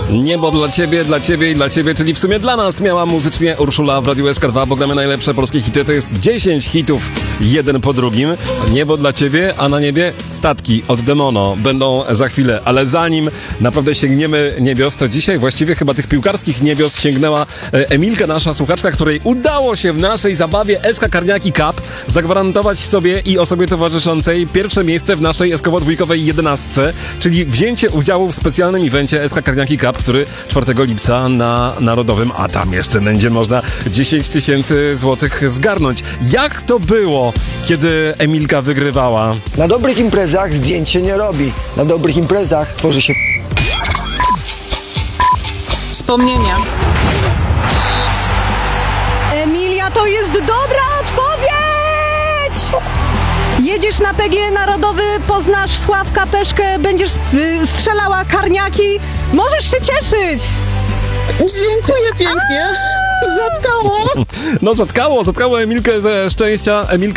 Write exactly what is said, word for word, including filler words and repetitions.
Niebo dla ciebie, dla ciebie i dla ciebie, czyli w sumie dla nas miała muzycznie Urszula w Radiu S K dwa, bo gramy najlepsze polskie hity. To jest dziesięć hitów, jeden po drugim. Niebo dla ciebie, a na niebie statki od Demono będą za chwilę. Ale zanim naprawdę sięgniemy niebios, to dzisiaj właściwie chyba tych piłkarskich niebios sięgnęła Emilka, nasza słuchaczka, której udało się w naszej zabawie S K Karniaki Cup zagwarantować sobie i osobie towarzyszącej pierwsze miejsce w naszej eskowo-dwójkowej jedenastce, czyli wzięcie udziału w specjalnym evencie S K Karniaki Cup, który czwartego lipca na Narodowym, a tam jeszcze będzie można dziesięć tysięcy złotych zgarnąć. Jak to było, kiedy Emilka wygrywała? Na dobrych imprezach zdjęć się nie robi. Na dobrych imprezach tworzy się wspomnienia. Emilia, to jest dobra odpowiedź! Jedziesz na P G E Narodowy, poznasz Sławka Peszkę, będziesz y, strzelała karniaki. Możesz się cieszyć! Dziękuję pięknie. Zatkało. No zatkało, zatkało Emilkę ze szczęścia. Emilka